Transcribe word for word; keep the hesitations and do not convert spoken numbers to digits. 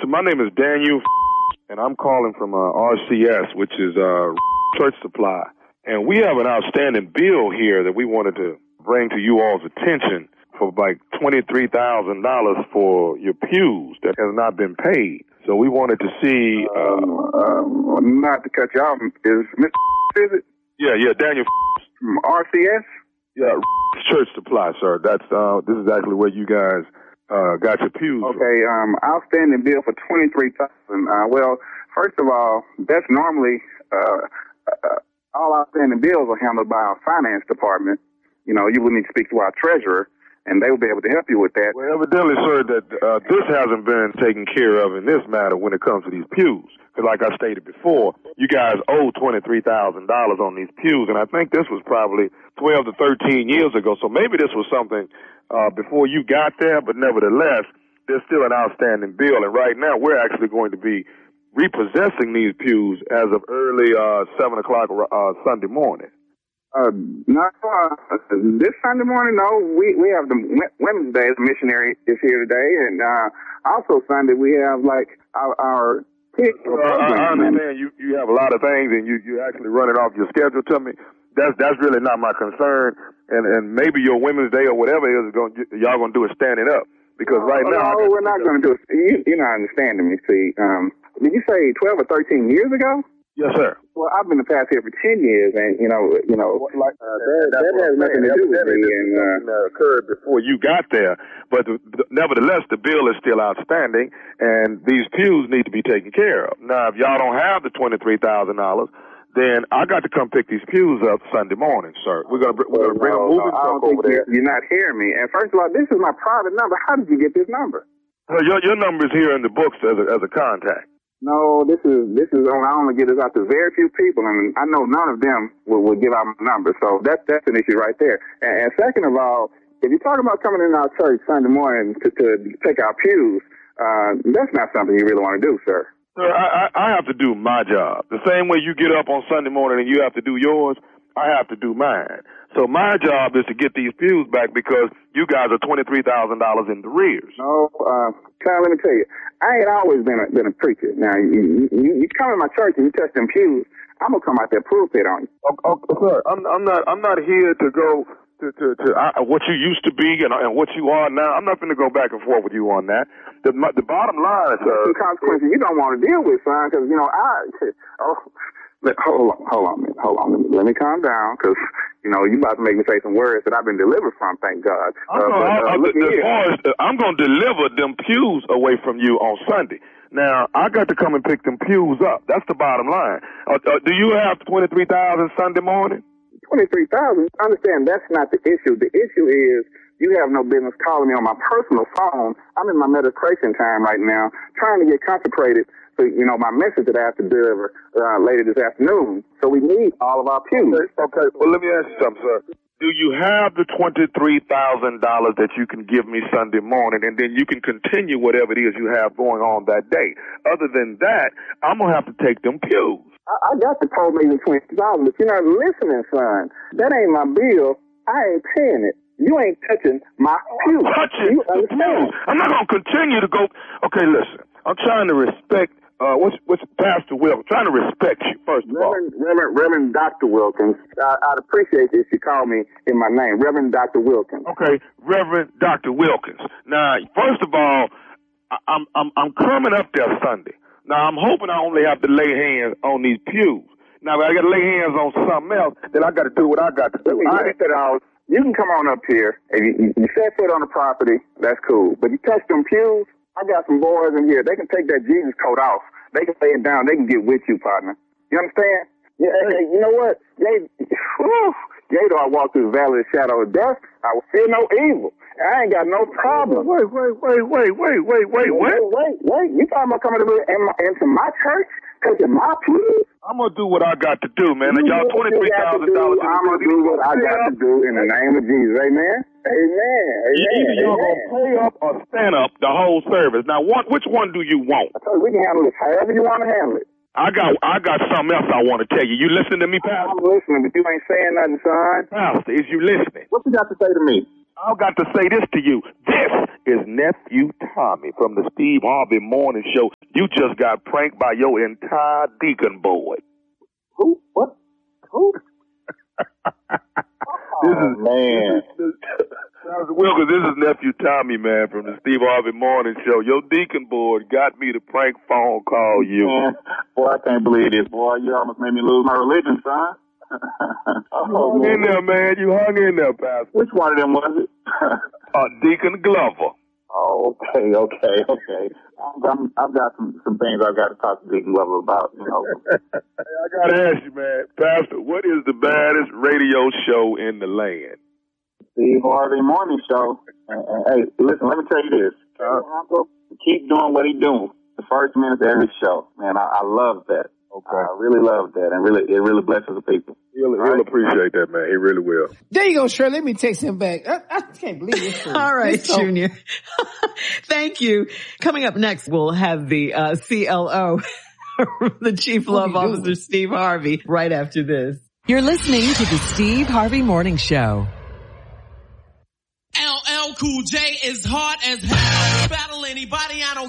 Listen, my name is Daniel, and I'm calling from uh, R C S, which is uh, Church Supply. And we have an outstanding bill here that we wanted to bring to you all's attention for like twenty-three thousand dollars for your pews that has not been paid. So we wanted to see... Uh, um, uh, not to cut you off, is Mister is it? Yeah, yeah, Daniel from R C S? Yeah, Church Supply, sir. That's uh, this is actually where you guys uh, got your pews. Okay, um, outstanding bill for twenty-three thousand dollars. Uh, well, first of all, that's normally... Uh, uh, all outstanding bills are handled by our finance department. You know, you would need to speak to our treasurer, and they will be able to help you with that. Well, evidently, sir, that uh, this hasn't been taken care of in this matter when it comes to these pews. Because like I stated before, you guys owe twenty-three thousand dollars on these pews, and I think this was probably twelve to thirteen years ago. So maybe this was something uh, before you got there, but nevertheless, there's still an outstanding bill. And right now, we're actually going to be repossessing these pews as of early uh, seven o'clock uh, Sunday morning. Uh, no, uh, this Sunday morning, no. We we have the Women's Day. The missionary is here today, and uh, also Sunday we have like our, our kids. Uh, I understand you you have a lot of things, and you you actually run it off your schedule to me. That's that's really not my concern, and and maybe your Women's Day or whatever it is going y'all gonna do is standing up because right oh, now. No, we're not gonna do it. You, you're not understanding me. See, um, did you say twelve or thirteen years ago? Yes, sir. Well, I've been in the past here for ten years, and you know, you know, like uh, that, that has nothing to do with me. And uh, that occurred before you got there, but the, the, nevertheless, the bill is still outstanding, and these pews need to be taken care of. Now, if y'all don't have the twenty-three thousand dollars, then I got to come pick these pews up Sunday morning, sir. We're gonna we're gonna bring no, a moving no, truck over there. You're not hearing me. And first of all, this is my private number. How did you get this number? Well, your your number is here in the books as a, as a contact. No, this is this is only I only get this out to very few people, and I know none of them will, will give out my number. So that's that's an issue right there. And, and second of all, if you're talking about coming in our church Sunday morning to, to take our pews, uh, that's not something you really want to do, sir. Sir, I, I have to do my job. The same way you get up on Sunday morning and you have to do yours, I have to do mine. So my job is to get these pews back because you guys are twenty-three thousand dollars in the rears. No, uh, Kyle, let me tell you, I ain't always been a, been a preacher. Now, you, you, you come in my church and you touch them pews, I'm going to come out there pulpit on you. Okay, okay, sir, I'm, I'm not I'm not here to go to, to, to uh, what you used to be and, and what you are now. I'm not going to go back and forth with you on that. The, the bottom line, sir. The consequences you don't want to deal with, son, because, you know, I... oh. Hold on, hold on, man. Hold on. Let me, let me calm down, because, you know, you about to make me say some words that I've been delivered from, thank God. Uh, but, uh, uh, look as far as, uh, I'm going to deliver them pews away from you on Sunday. Now, I got to come and pick them pews up. That's the bottom line. Uh, uh, do you have twenty-three thousand dollars Sunday morning? twenty-three thousand dollars? Understand, that's not the issue. The issue is you have no business calling me on my personal phone. I'm in my meditation time right now, trying to get consecrated. So, you know, my message that I have to deliver uh, later this afternoon. So we need all of our pews. Okay, okay. Well, let me ask you something, sir. Do you have the twenty-three thousand dollars that you can give me Sunday morning, and then you can continue whatever it is you have going on that day? Other than that, I'm going to have to take them pews. I, I got the total maybe twenty thousand dollars, but you're not listening, son. That ain't my bill. I ain't paying it. You ain't touching my pews. Touching the pews. I'm not going to continue to go. Okay, listen. I'm trying to respect. Uh, what's, what's Pastor Wilkins? I'm trying to respect you, first of Reverend, all. Reverend, Reverend Doctor Wilkins. I, I'd appreciate it if you call me in my name, Reverend Doctor Wilkins. Okay, Reverend Doctor Wilkins. Now, first of all, I, I'm, I'm, I'm coming up there Sunday. Now, I'm hoping I only have to lay hands on these pews. Now, if I got to lay hands on something else, then I got to do what I got to do. I ain't said all. You can come on up here, and you, you set foot on the property, that's cool. But you touch them pews, I got some boys in here. They can take that Jesus coat off. They can lay it down. They can get with you, partner. You understand? Yeah, hey, you know what? Yea, yea, though I walk through the valley of the shadow of death, I will fear no evil. I ain't got no problem. Wait, wait, wait, wait, wait, wait, wait, wait, wait, wait. You talking about coming to me in my, into my church? Taking my pews? I'm going to do what I got to do, man. And y'all twenty-three thousand dollars. I'm going to do what I got to do in the name of Jesus. Amen? Amen. Amen. Either y'all going to pay up or stand up the whole service. Now, what? which one do you want? I told you, we can handle it however you want to handle it. I got I got something else I want to tell you. You listening to me, Pastor? I'm listening, but you ain't saying nothing, son. Pastor, is you listening? What you got to say to me? I've got to say this to you. This is Nephew Tommy from the Steve Harvey Morning Show. You just got pranked by your entire deacon board. Who? What? Who? This oh, is, man. This is, Wilkins, this is nephew Tommy, man, from the Steve Harvey Morning Show. Your deacon board got me to prank phone call you. Man, boy, I can't believe this, boy. You almost made me lose my religion, son. oh, you hung in there, man. You hung in there, Pastor. Which one of them was it? uh, Deacon Glover. Oh, okay, okay, okay. I'm, I'm, I've got some, some things I've got to talk to Deacon Glover about, you know. Hey, I got to ask you, man, Pastor, what is the baddest radio show in the land? Steve Harvey Morning Show. And, and, hey, listen, let me tell you this. Uh, Uncle, keep doing what he's doing. The first minute of every show. Man, I, I love that. Okay. I really love that, and really, it really blesses the people. He'll, he'll right? appreciate that, man. He really will. There you go, Shirley. Let me text him back. I, I can't believe this. All right, so- Junior. Thank you. Coming up next, we'll have the uh, C L O, the Chief what Love Officer, doing? Steve Harvey, right after this. You're listening to the Steve Harvey Morning Show. L L Cool J is hard as hell. Battle anybody, I don't